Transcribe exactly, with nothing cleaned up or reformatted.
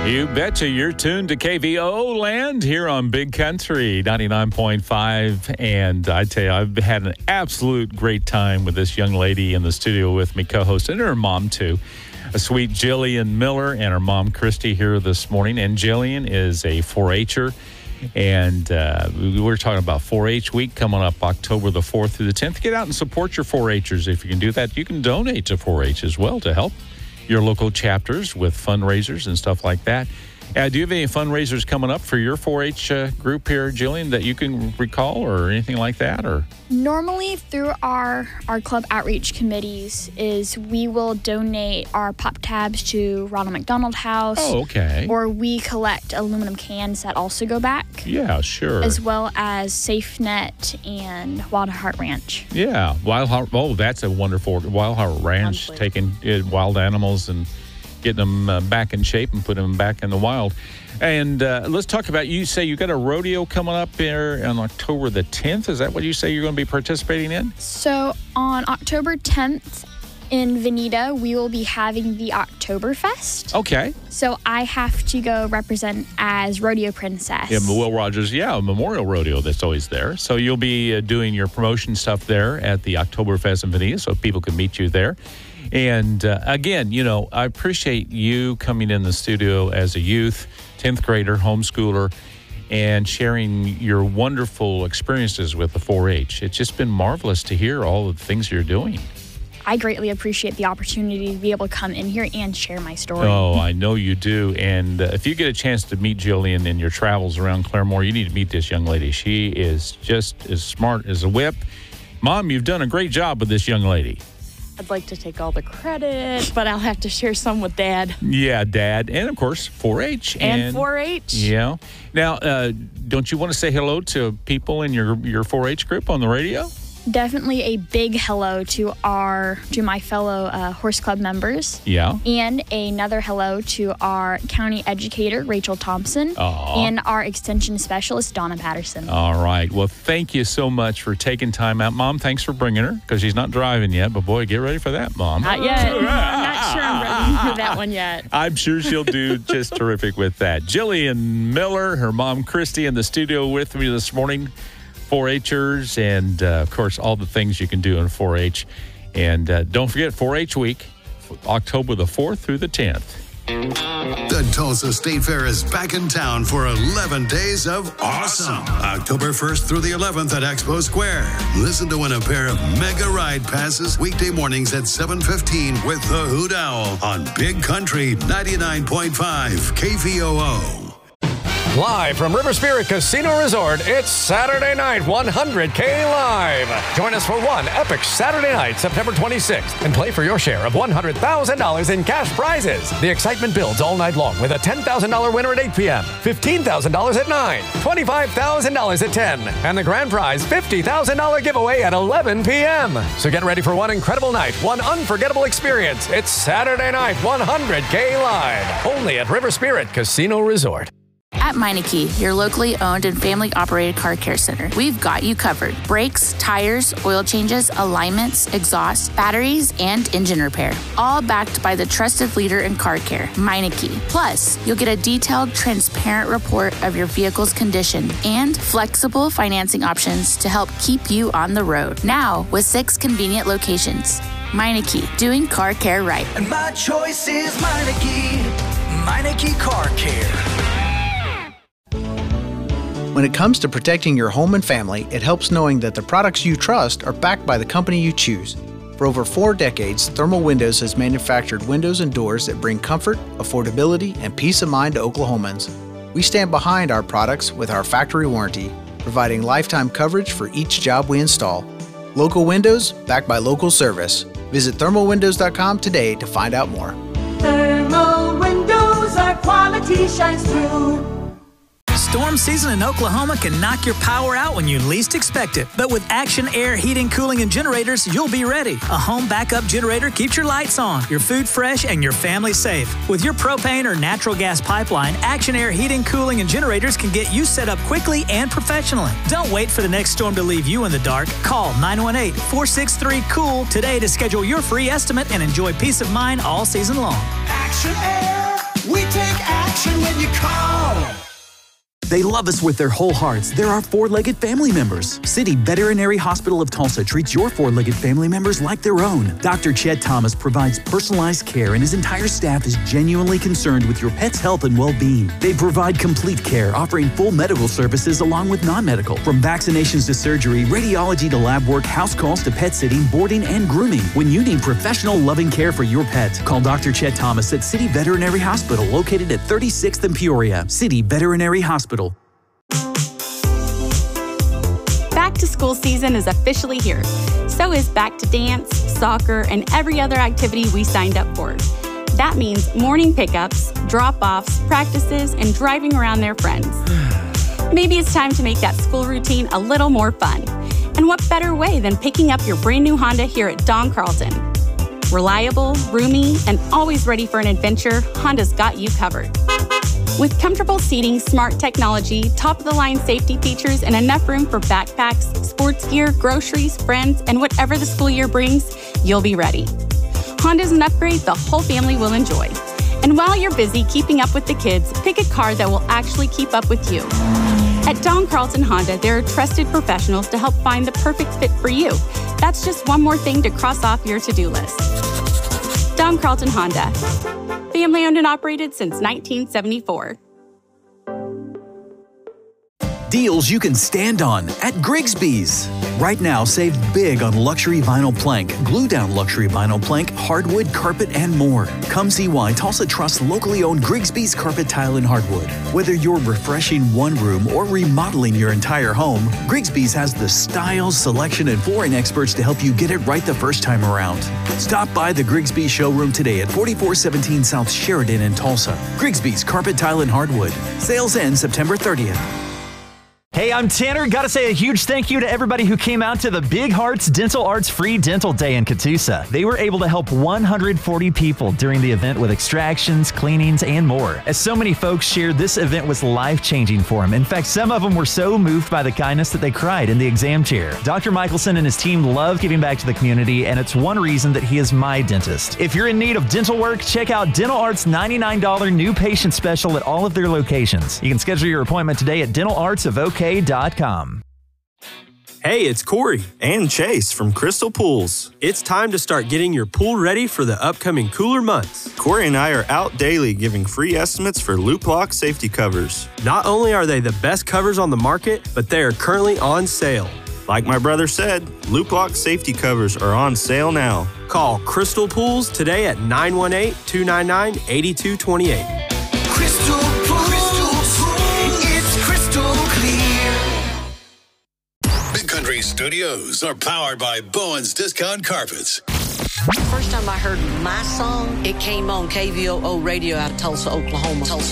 You betcha. You're tuned to K V O Land here on Big Country ninety-nine point five. And I tell you, I've had an absolute great time with this young lady in the studio with me, co-host, and her mom, too. A sweet Jillian Miller and her mom, Christy, here this morning. And Jillian is a four-H'er. And uh, we we're talking about four H week coming up October the fourth through the tenth. Get out and support your four H'ers if you can do that. You can donate to four H as well to help your local chapters with fundraisers and stuff like that. Uh, do you have any fundraisers coming up for your four H uh, group here, Jillian, that you can recall or anything like that? Or normally through our, our club outreach committees is we will donate our pop tabs to Ronald McDonald House. Oh, okay. Or we collect aluminum cans that also go back. Yeah, sure. As well as SafeNet and Wild Heart Ranch. Yeah, Wild Heart. Oh, that's a wonderful Wild Heart Ranch, Monthly. taking uh, wild animals and getting them uh, back in shape and putting them back in the wild. And uh, let's talk about, you say you got a rodeo coming up here on October the tenth. Is that what you say you're going to be participating in? So on October tenth in Veneta, we will be having the Oktoberfest. Okay. So I have to go represent as Rodeo Princess. Yeah, Will Rogers, yeah, a memorial rodeo that's always there. So you'll be uh, doing your promotion stuff there at the Oktoberfest in Veneta so people can meet you there. And uh, again, you know, I appreciate you coming in the studio as a youth, tenth grader, homeschooler, and sharing your wonderful experiences with the four H. It's just been marvelous to hear all of the things you're doing. I greatly appreciate the opportunity to be able to come in here and share my story. Oh, I know you do. And uh, if you get a chance to meet Jillian in your travels around Claremore, you need to meet this young lady. She is just as smart as a whip. Mom, you've done a great job with this young lady. I'd like to take all the credit, but I'll have to share some with Dad. Yeah, Dad. And, of course, four H. And, and four H. Yeah. Now, uh, don't you want to say hello to people in your, your four H group on the radio? Definitely a big hello to our to my fellow uh, horse club members. Yeah. And another hello to our county educator, Rachel Thompson, Aww. and our extension specialist, Donna Patterson. All right. Well, thank you so much for taking time out. Mom, thanks for bringing her because she's not driving yet. But, boy, get ready for that, Mom. Not yet. I'm not sure I'm ready for that one yet. I'm sure she'll do just terrific with that. Jillian Miller, her mom, Christy, in the studio with me this morning. four H'ers and, uh, of course, all the things you can do in four H. And uh, don't forget four H week, October the fourth through the tenth. The Tulsa State Fair is back in town for eleven days of awesome. October first through the eleventh at Expo Square. Listen to win a pair of mega ride passes weekday mornings at seven fifteen with the Hoot Owl on Big Country ninety-nine point five K V O O. Live from River Spirit Casino Resort, it's Saturday Night one hundred K Live. Join us for one epic Saturday night, September twenty-sixth, and play for your share of one hundred thousand dollars in cash prizes. The excitement builds all night long with a ten thousand dollars winner at eight p.m., fifteen thousand dollars at nine, twenty-five thousand dollars at ten, and the grand prize fifty thousand dollars giveaway at eleven p.m. So get ready for one incredible night, one unforgettable experience. It's Saturday Night one hundred K Live, only at River Spirit Casino Resort. At Meineke, your locally owned and family-operated car care center, we've got you covered. Brakes, tires, oil changes, alignments, exhaust, batteries, and engine repair. All backed by the trusted leader in car care, Meineke. Plus, you'll get a detailed, transparent report of your vehicle's condition and flexible financing options to help keep you on the road. Now, with six convenient locations. Meineke, doing car care right. And my choice is Meineke. Meineke Car Care. When it comes to protecting your home and family, it helps knowing that the products you trust are backed by the company you choose. For over four decades, Thermal Windows has manufactured windows and doors that bring comfort, affordability, and peace of mind to Oklahomans. We stand behind our products with our factory warranty, providing lifetime coverage for each job we install. Local windows, backed by local service. Visit thermal windows dot com today to find out more. Thermal Windows, our quality shines through. Storm season in Oklahoma can knock your power out when you least expect it. But with Action Air Heating, Cooling, and Generators, you'll be ready. A home backup generator keeps your lights on, your food fresh, and your family safe. With your propane or natural gas pipeline, Action Air Heating, Cooling, and Generators can get you set up quickly and professionally. Don't wait for the next storm to leave you in the dark. Call nine one eight, four six three, C O O L today to schedule your free estimate and enjoy peace of mind all season long. Action Air, we take action They love us with their whole hearts. They're our four-legged family members. City Veterinary Hospital of Tulsa treats your four-legged family members like their own. Doctor Chet Thomas provides personalized care, and his entire staff is genuinely concerned with your pet's health and well-being. They provide complete care, offering full medical services along with non-medical. From vaccinations to surgery, radiology to lab work, house calls to pet sitting, boarding, and grooming. When you need professional, loving care for your pet, call Doctor Chet Thomas at City Veterinary Hospital, located at thirty-sixth and Peoria. City Veterinary Hospital. Back to school season is officially here. So is back to dance, soccer, and every other activity we signed up for. That means morning pickups, drop-offs, practices, and driving around their friends. Maybe it's time to make that school routine a little more fun. And what better way than picking up your brand new Honda here at Don Carlton? Reliable, roomy, and always ready for an adventure, Honda's got you covered. With comfortable seating, smart technology, top-of-the-line safety features, and enough room for backpacks, sports gear, groceries, friends, and whatever the school year brings, you'll be ready. Honda's an upgrade the whole family will enjoy. And while you're busy keeping up with the kids, pick a car that will actually keep up with you. At Don Carlton Honda, there are trusted professionals to help find the perfect fit for you. That's just one more thing to cross off your to-do list. Don Carlton Honda. Family owned and operated since nineteen seventy-four. Deals you can stand on at Grigsby's. Right now, save big on luxury vinyl plank, glue-down luxury vinyl plank, hardwood, carpet, and more. Come see why Tulsa trusts locally owned Grigsby's Carpet Tile and Hardwood. Whether you're refreshing one room or remodeling your entire home, Grigsby's has the style, selection, and flooring experts to help you get it right the first time around. Stop by the Grigsby's showroom today at forty-four seventeen South Sheridan in Tulsa. Grigsby's Carpet Tile and Hardwood. Sales end September thirtieth. Hey, I'm Tanner. Gotta say a huge thank you to everybody who came out to the Big Hearts Dental Arts Free Dental Day in Catoosa. They were able to help one hundred forty people during the event with extractions, cleanings, and more. As so many folks shared, this event was life-changing for them. In fact, some of them were so moved by the kindness that they cried in the exam chair. Doctor Michelson and his team love giving back to the community, and it's one reason that he is my dentist. If you're in need of dental work, check out Dental Arts' ninety-nine dollars new patient special at all of their locations. You can schedule your appointment today at dental arts of OK dot com. Hey, it's Corey and Chase from Crystal Pools. It's time to start getting your pool ready for the upcoming cooler months. Corey and I are out daily giving free estimates for Loop Lock safety covers. Not only are they the best covers on the market, but they are currently on sale. Like my brother said, Loop Lock safety covers are on sale now. Call Crystal Pools today at nine one eight, two nine nine, eight two two eight. Crystal Pools, it's crystal clear. Big Country Studios are powered by Bowen's Discount Carpets. First time I heard my song, it came on K V O O radio out of Tulsa, Oklahoma. Tulsa.